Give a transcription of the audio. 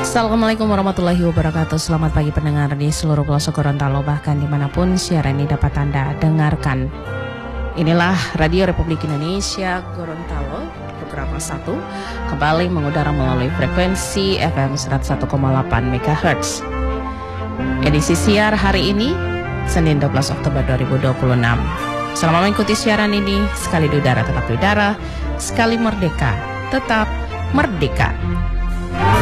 Assalamualaikum warahmatullahi wabarakatuh. Selamat pagi pendengar di seluruh pelosok Gorontalo, bahkan dimanapun siaran ini dapat Anda dengarkan. Inilah Radio Republik Indonesia Gorontalo, program 1, kembali mengudara melalui frekuensi FM 101,8 MHz. Edisi siar hari ini, Senin 12 Oktober 2026. Selama mengikuti siaran ini, sekali di udara tetap di udara, sekali merdeka tetap merdeka.